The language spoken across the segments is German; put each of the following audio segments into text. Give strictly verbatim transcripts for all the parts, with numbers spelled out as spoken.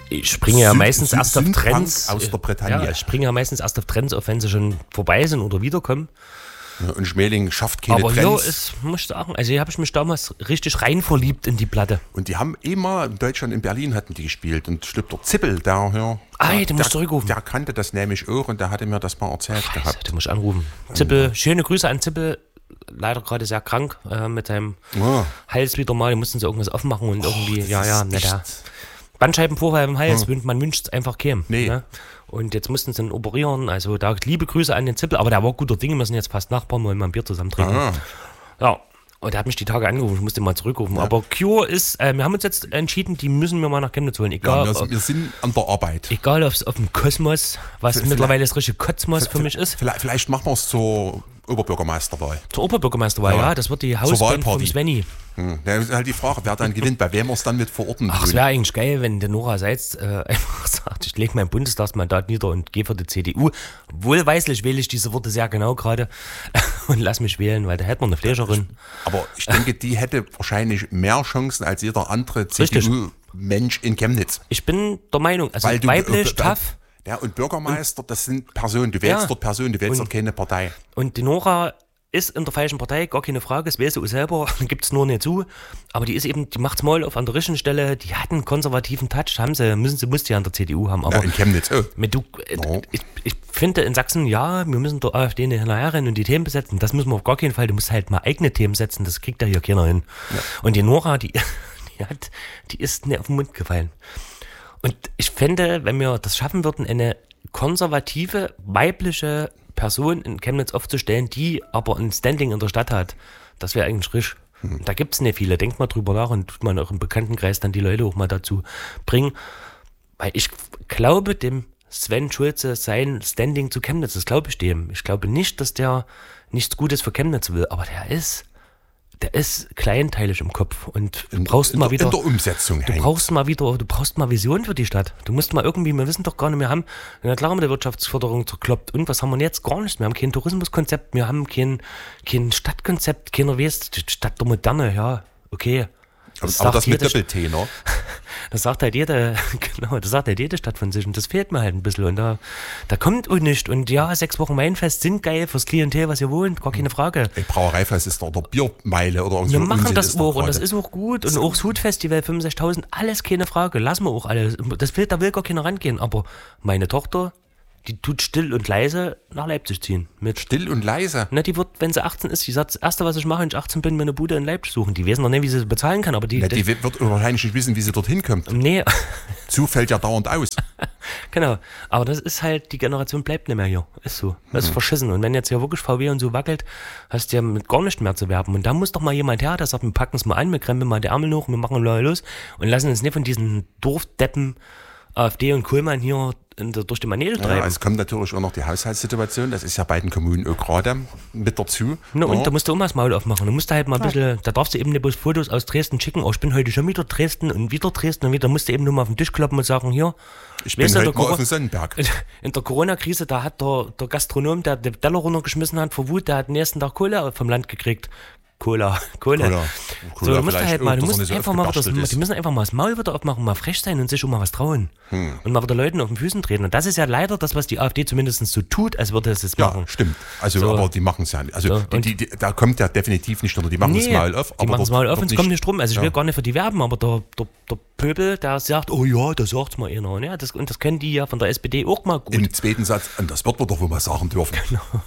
Ich springe ja Süd- meistens Süd- erst auf Südpunk Trends. aus der Bretagne. Ja, ich springe ja meistens erst auf Trends auf, wenn sie schon vorbei sind oder wiederkommen. Ja, und Schmeling schafft keine Aber Trends. hier ist, muss ich sagen, also hier habe ich mich damals richtig rein verliebt in die Platte. Und die haben eh mal in Deutschland, in Berlin hatten die gespielt. Und stimmt der Zippel, der hier. Ah, der, den musst du der, zurückrufen. der kannte das nämlich auch und der hatte mir das mal erzählt Scheiße, gehabt. den muss ich anrufen. Zippel, schöne Grüße an Zippel. Leider gerade sehr krank äh, mit seinem Oh. Hals wieder mal. Die mussten sie irgendwas aufmachen und irgendwie, das ja, ja, ist ne, der echt- Bandscheibenvorfall im Hals, hm. man wünscht es einfach keinem. Nee. Ne? Und jetzt mussten sie ihn operieren. Also da liebe Grüße an den Zippel, aber der war guter Dinge. Wir sind jetzt fast Nachbarn, wollen mal ein Bier zusammen trinken. Ah. Ja. Und der hat mich die Tage angerufen, ich musste mal zurückrufen. Ja. Aber Cure ist, äh, wir haben uns jetzt entschieden, die müssen wir mal nach Chemnitz holen. Egal, Ja, wir, sind, wir sind an der Arbeit. egal ob es auf dem Kosmos, was Vielleicht- mittlerweile das richtige Kosmos für mich ist. Vielleicht, vielleicht machen wir es zur Oberbürgermeisterwahl. Zur Oberbürgermeisterwahl, ja. Ja. Das wird die Hausband vom Wahlparty. Svenny. Hm. Da ist halt die Frage, wer dann gewinnt, bei wem wir es dann mit verorten Ach, es tun. wäre eigentlich geil, wenn der Nora Seitz äh, einfach sagt, ich lege mein Bundestagsmandat nieder und gehe für die C D U. Wohlweislich wähle ich diese Worte sehr genau gerade und lass mich wählen, weil da hätten wir eine Flescherin. Aber ich denke, die hätte wahrscheinlich mehr Chancen als jeder andere C D U-Mensch in Chemnitz. Ich bin der Meinung, also Weil du- weiblich, äh, tough. Ja, und Bürgermeister, das sind Personen. Du wählst Ja. dort Personen, du wählst dort keine Partei. Und die Nora ist in der falschen Partei, gar keine Frage, das weiß sie auch selber, gibt es nur nicht zu. Aber die ist eben, die macht's mal auf an der richtigen Stelle, die hat einen konservativen Touch, haben sie, müssen sie, muss die an der C D U haben. Aber Ja, in Chemnitz, oh. mit du, äh, Oh. ich, ich finde in Sachsen, ja, wir müssen der AfD hinterherrennen und die Themen besetzen. Das müssen wir auf gar keinen Fall. Du musst halt mal eigene Themen setzen, das kriegt ja hier keiner hin. Ja. Und die Nora, die, die hat, die ist nicht auf den Mund gefallen. Und ich fände, wenn wir das schaffen würden, eine konservative, weibliche Person in Chemnitz aufzustellen, die aber ein Standing in der Stadt hat, das wäre eigentlich frisch. Hm. Da gibt es nicht viele. Denkt mal drüber nach und tut man auch im Bekanntenkreis dann die Leute auch mal dazu bringen. Weil ich glaube dem Sven Schulze sein Standing zu Chemnitz, das glaube ich dem. Ich glaube nicht, dass der nichts Gutes für Chemnitz will, aber der ist Der ist kleinteilig im Kopf und du brauchst in mal der, wieder. in der Umsetzung Du hängt. brauchst mal wieder, du brauchst mal Vision für die Stadt. Du musst mal irgendwie, wir wissen doch gar nicht, wir haben, na klar haben wir die Wirtschaftsförderung zerkloppt. Und was haben wir jetzt? Gar nichts. Wir haben kein Tourismuskonzept, wir haben kein, kein Stadtkonzept, keiner weiß, die Stadt der Moderne, ja, okay. Das Aber sagt das mit jede- Doppel-T, ne? Das sagt halt jede, genau, das sagt halt jede Stadt von sich und das fehlt mir halt ein bisschen und da, da kommt auch nicht und ja, sechs Wochen Weinfest sind geil fürs Klientel, was ihr wohnt, gar keine Frage. Ey, Brauereifest ist doch der Biermeile oder irgend so Wir ein machen Unsinn das ist doch auch und das gerade. ist auch gut und auch das Hutfestival fünfundsechzigtausend, alles keine Frage, lassen wir auch alles. Das will, da will gar keiner rangehen, aber meine Tochter, die tut still und leise nach Leipzig ziehen. Mit Still und leise. Na, die wird, wenn sie achtzehn ist, die sagt, das Erste, was ich mache, wenn ich achtzehn bin, mir eine Bude in Leipzig suchen. Die wissen noch nicht, wie sie bezahlen kann, aber die... Na, die wird wahrscheinlich nicht wissen, wie sie dorthin kommt. nee, Zu fällt ja dauernd aus. genau. Aber das ist halt, die Generation bleibt nicht mehr hier. Ist so. Das ist verschissen. Und wenn jetzt hier wirklich V W und so wackelt, hast du ja mit gar nichts mehr zu werben. Und da muss doch mal jemand her, der sagt, wir packen es mal an, wir krempeln mal die Ärmel hoch, wir machen los und lassen uns nicht von diesen Dorfdeppen AfD und Kohlmann hier in der, durch die Manege Ja, treiben. es kommt natürlich auch noch die Haushaltssituation. Das ist ja bei den Kommunen auch gerade mit dazu. Na, und Ja. da musst du auch mal das Maul aufmachen. Du musst da halt mal ein bisschen, da darfst du eben nicht bloß Fotos aus Dresden schicken. Oh, ich bin heute schon wieder Dresden und wieder Dresden und wieder. Da musst du eben nur mal auf den Tisch kloppen und sagen, hier. Ich bin weißt du, heute der mal Coro- auf dem Sonnenberg. In der Corona-Krise, da hat der, der Gastronom, der den Teller runtergeschmissen hat vor Wut, der hat den nächsten Tag Kohle vom Land gekriegt. Cola, Kohle. Cola. So, Cola du musst da vielleicht halt mal, auch, du dass er musst nicht so einfach mal wieder, aufgebastelt ist. die müssen einfach mal das Maul wieder aufmachen, mal frech sein und sich um mal was trauen. Hm. Und mal wieder Leuten auf den Füßen treten. Und das ist ja leider das, was die AfD zumindest so tut, als würde es es Ja, machen. stimmt. Also, So. aber die machen es ja nicht. Also, So, die, die, die, da kommt ja definitiv nicht unter. Die machen das Maul auf. die machen das dort Maul auf wird und es kommt nicht rum. Also ich ja. will gar nicht für die werben, aber der, der, der Pöbel, der sagt, oh ja, das sagt's mal einer. Ja, das, und das können die ja von der S P D auch mal gut. Im zweiten Satz, und das wird man doch wohl mal sagen dürfen.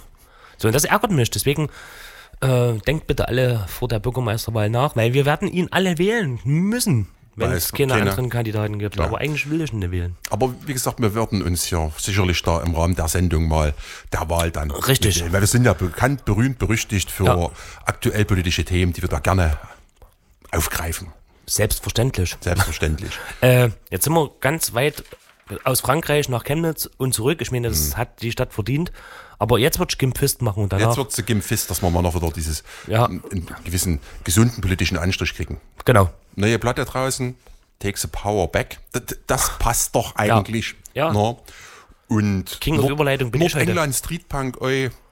So, und das ärgert mich. Deswegen äh, denkt bitte alle vor der Bürgermeisterwahl nach, weil wir werden ihn alle wählen müssen, wenn Weil es es keine, keine- anderen Kandidaten gibt. Ja. Aber eigentlich will ich ihn nicht wählen. Aber wie gesagt, wir werden uns ja sicherlich da im Rahmen der Sendung mal der Wahl dann. Richtig. Weil wir sind ja bekannt, berühmt, berüchtigt für Ja. aktuell politische Themen, die wir da gerne aufgreifen. Selbstverständlich. Selbstverständlich. Äh, jetzt sind wir ganz weit aus Frankreich nach Chemnitz und zurück. Ich meine, das hat die Stadt verdient. Aber jetzt wird Gimpfist machen und danach. Jetzt wird es Gim Fist, dass wir mal noch wieder dieses Ja. einen gewissen gesunden politischen Anstrich kriegen. Genau. Neue Platte draußen, Take the Power Back. Das, das passt doch eigentlich. Ja. Ne? Und King of Überleitung bin ich heute. England Street Punk, oi,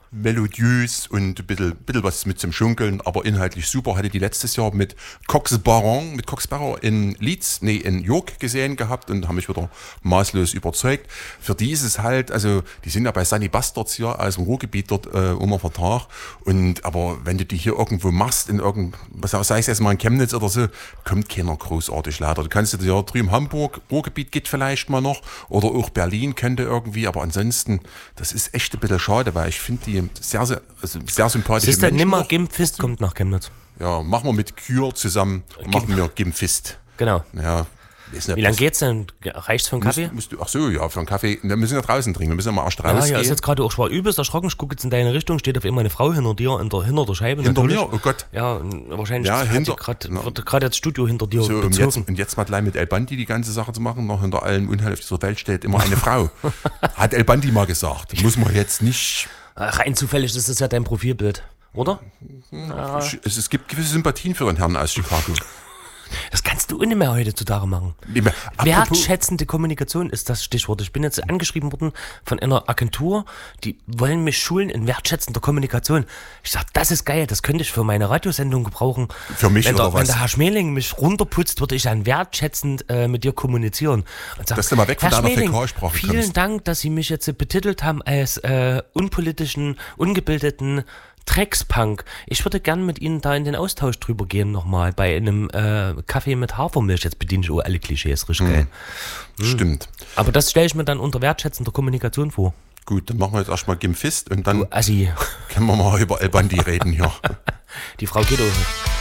melodiös und ein bisschen, bisschen was mit zum Schunkeln, aber inhaltlich super. Hatte die letztes Jahr mit Cox Baron, mit Cox Barrow in Leeds, nee, in York gesehen gehabt und haben mich wieder maßlos überzeugt. Für die ist es halt, also die sind ja bei Sunny Bastards hier aus dem Ruhrgebiet dort äh, unter Vertrag. Und aber wenn du die hier irgendwo machst, in irgend, was sei es jetzt mal in Chemnitz oder so, kommt keiner großartig leider. Du kannst dir ja drüben Hamburg, Ruhrgebiet geht vielleicht mal noch oder auch Berlin könnte irgendwie, aber ansonsten, das ist echt ein bisschen schade, weil ich finde die sehr, sehr, also sehr sympathische Siehst du, Menschen. nimmer noch. Gimfist kommt nach Chemnitz. Ja, machen wir mit Kür zusammen, machen wir Gimfist. Genau. Ja. Wie lange geht's denn? Reicht's für einen Kaffee? Musst, musst du, ach so, ja, für einen Kaffee. Wir müssen ja draußen trinken, wir müssen ja mal erst Ja, rausgehen. ja, ist jetzt gerade auch schwer übelst erschrocken. Ich gucke jetzt in deine Richtung, steht auf einmal eine Frau hinter dir, in der, hinter der Scheibe. Hinter natürlich. mir? Oh Gott. Ja, und wahrscheinlich Ja, hat hinter- die grad, na. wird gerade das Studio hinter dir So, und bezogen. jetzt, und jetzt mal gleich mit El Bandi die ganze Sache zu machen, noch hinter allen Unheil auf dieser Welt steht immer eine Frau. Hat El Bandi mal gesagt. Muss man jetzt nicht... Rein zufällig, das ist ja dein Profilbild, oder? Ja. Es, es gibt gewisse Sympathien für den Herrn aus Chicago. Das kannst du nicht mehr heutzutage machen. Nee, mehr- apropos- Wertschätzende Kommunikation ist das Stichwort. Ich bin jetzt angeschrieben worden von einer Agentur, die wollen mich schulen in wertschätzender Kommunikation. Ich sag, das ist geil, das könnte ich für meine Radiosendung gebrauchen. Für mich wenn der, oder was? Wenn der Herr Schmeling mich runterputzt, würde ich dann wertschätzend äh, mit dir kommunizieren. Und sag, Dass du mal weg von Herr deiner Schmeling, Fäkalsprache vielen kommst. Dank, dass Sie mich jetzt betitelt haben als äh, unpolitischen, ungebildeten Dreckspunk. Ich würde gern mit Ihnen da in den Austausch drüber gehen nochmal bei einem äh, Kaffee mit Hafermilch. Jetzt bediene ich auch alle Klischees, richtig geil. Stimmt. Aber das stelle ich mir dann unter wertschätzender Kommunikation vor. Gut, dann machen wir jetzt erstmal Gimfist und dann Du Assi, können wir mal über El Bandi reden hier. die Frau geht auch nicht.